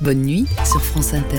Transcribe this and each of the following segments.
Bonne nuit sur France Inter.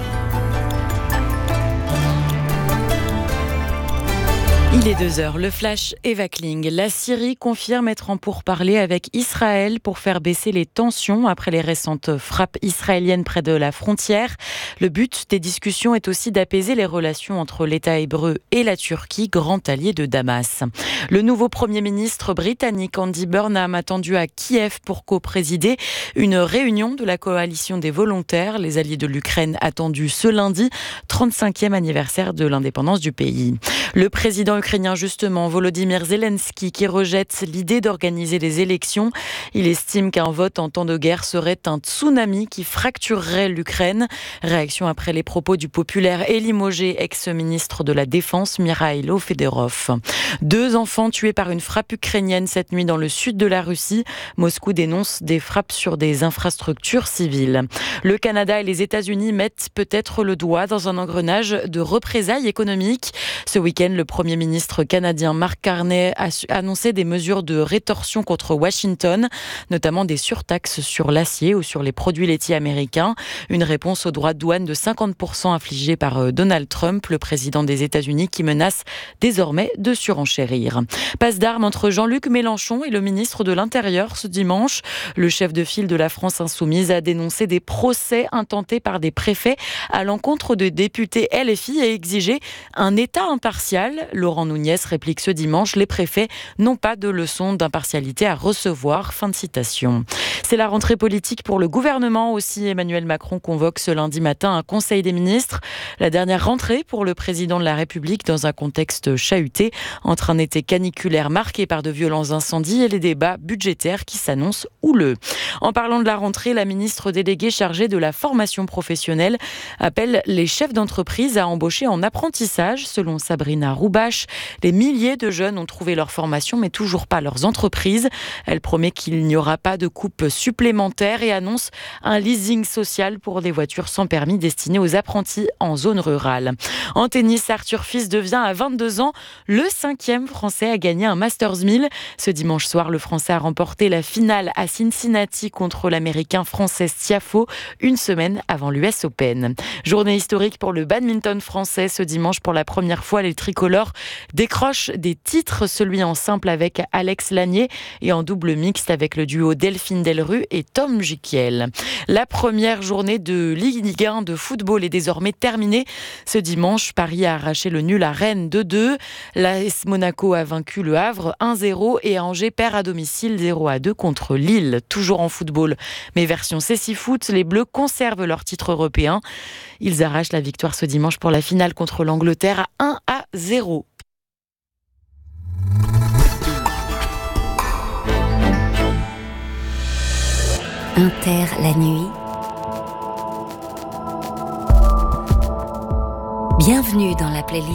Il est 2h, le flash Eva Kling. La Syrie confirme être en pourparlers avec Israël pour faire baisser les tensions après les récentes frappes israéliennes près de la frontière. Le but des discussions est aussi d'apaiser les relations entre l'État hébreu et la Turquie, grand allié de Damas. Le nouveau Premier ministre britannique Andy Burnham attendu à Kiev pour co-présider une réunion de la coalition des volontaires, les alliés de l'Ukraine attendus ce lundi, 35e anniversaire de l'indépendance du pays. Le président ukrainien justement, Volodymyr Zelensky, qui rejette l'idée d'organiser des élections. Il estime qu'un vote en temps de guerre serait un tsunami qui fracturerait l'Ukraine. Réaction après les propos du populaire et limogé ex-ministre de la Défense, Mikhailo Fedorov. 2 enfants tués par une frappe ukrainienne cette nuit dans le sud de la Russie. Moscou dénonce des frappes sur des infrastructures civiles. Le Canada et les États-Unis mettent peut-être le doigt dans un engrenage de représailles économiques. Ce week-end, le Premier ministre canadien Mark Carney a annoncé des mesures de rétorsion contre Washington, notamment des surtaxes sur l'acier ou sur les produits laitiers américains. Une réponse aux droits de douane de 50% infligés par Donald Trump, le président des États-Unis, qui menace désormais de surenchérir. Passe d'armes entre Jean-Luc Mélenchon et le ministre de l'Intérieur ce dimanche. Le chef de file de la France Insoumise a dénoncé des procès intentés par des préfets à l'encontre de députés LFI et exigé un État impartial. Laurent Nunez réplique ce dimanche, les préfets n'ont pas de leçon d'impartialité à recevoir. Fin de citation. C'est la rentrée politique pour le gouvernement aussi. Emmanuel Macron convoque ce lundi matin un conseil des ministres. La dernière rentrée pour le président de la République dans un contexte chahuté entre un été caniculaire marqué par de violents incendies et les débats budgétaires qui s'annoncent houleux. En parlant de la rentrée, la ministre déléguée chargée de la formation professionnelle appelle les chefs d'entreprise à embaucher en apprentissage. Selon Sabrina Roubache, des milliers de jeunes ont trouvé leur formation mais toujours pas leurs entreprises. Elle promet qu'il n'y aura pas de coupe supplémentaire et annonce un leasing social pour des voitures sans permis destinées aux apprentis en zone rurale. En tennis, Arthur Fils devient à 22 ans le 5e Français à gagner un Masters 1000. Ce dimanche soir, le Français a remporté la finale à Cincinnati contre l'Américain Frances Tiafoe, une semaine avant l'US Open. Journée historique pour le badminton français. Ce dimanche, pour la première fois, les tricolores décrochent des titres, celui en simple avec Alex Lanier et en double mixte avec le duo Delphine Delrue et Tom Jiquiel. La première journée de Ligue 1 de football est désormais terminée. Ce dimanche, Paris a arraché le nul à Rennes 2-2. L'AS Monaco a vaincu le Havre 1-0 et Angers perd à domicile 0-2 contre Lille. Toujours en football, mais version Cécifoot, les Bleus conservent leur titre européen. Ils arrachent la victoire ce dimanche pour la finale contre l'Angleterre à 1-0. Inter la nuit. Bienvenue dans la playlist